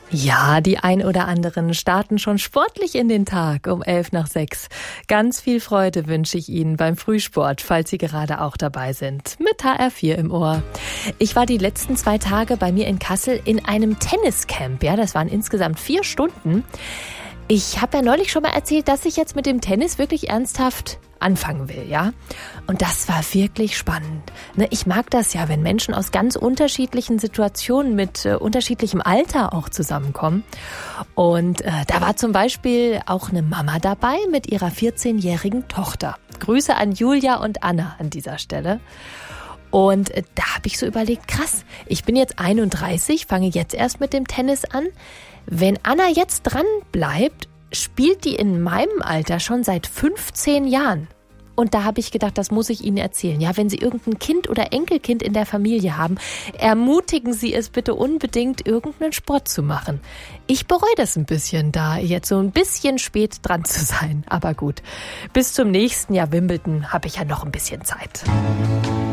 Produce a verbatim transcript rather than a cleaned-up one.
Ja, die ein oder anderen starten schon sportlich in den Tag um elf nach sechs. Ganz viel Freude wünsche ich Ihnen beim Frühsport, falls Sie gerade auch dabei sind, mit H R vier im Ohr. Ich war die letzten zwei Tage bei mir in Kassel in einem Tenniscamp. Ja, das waren insgesamt vier Stunden. Ich habe ja neulich schon mal erzählt, dass ich jetzt mit dem Tennis wirklich ernsthaft anfangen will, ja. Und das war wirklich spannend. Ne, ich mag das ja, wenn Menschen aus ganz unterschiedlichen Situationen mit äh, unterschiedlichem Alter auch zusammenkommen. Und äh, da war zum Beispiel auch eine Mama dabei mit ihrer vierzehnjährigen Tochter. Grüße an Julia und Anna an dieser Stelle. Und äh, da habe ich so überlegt, krass, ich bin jetzt einunddreißig, fange jetzt erst mit dem Tennis an. Wenn Anna jetzt dran bleibt, spielt die in meinem Alter schon seit fünfzehn Jahren. Und da habe ich gedacht, das muss ich Ihnen erzählen. Ja, wenn Sie irgendein Kind oder Enkelkind in der Familie haben, ermutigen Sie es bitte unbedingt, irgendeinen Sport zu machen. Ich bereue das ein bisschen, da jetzt so ein bisschen spät dran zu sein. Aber gut, bis zum nächsten Jahr Wimbledon habe ich ja noch ein bisschen Zeit.